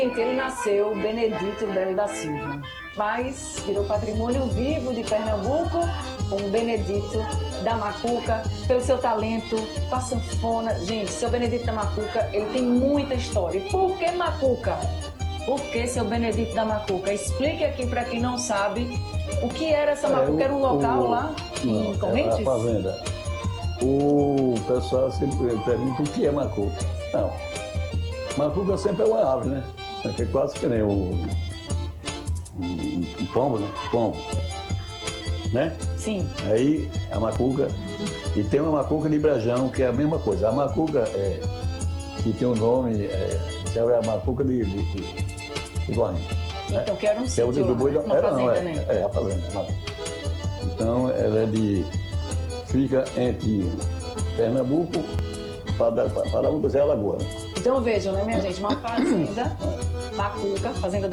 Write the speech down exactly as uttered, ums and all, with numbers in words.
Ele nasceu Benedito Belo da Silva, mas virou patrimônio vivo de Pernambuco, como Benedito da Macuca, pelo seu talento com a sanfona. Gente, seu Benedito da Macuca, ele tem muita história. E por que Macuca? Por que seu Benedito da Macuca? Explique aqui para quem não sabe o que era essa Macuca. Era um local o, lá em Correntes? Era a fazenda. O pessoal sempre pergunta o que é Macuca. Não, Macuca sempre é uma ave, né? É quase que nem o, o, o pombo, né? Pombo. Né? Sim. Aí a macuca, e tem uma macuca de Brajão, que é a mesma coisa. A macuca é, que tem o nome, é, é a macuca de, de, de, de Correntes. Né? Então que era um sítio, é o do boi, uma era, fazenda, não, é, né? É, a fazenda. Não. Então ela é de, fica entre Pernambuco para, para, para Zé Alagoa. Então vejam, né, minha gente? Uma fazenda, Macuca, fazenda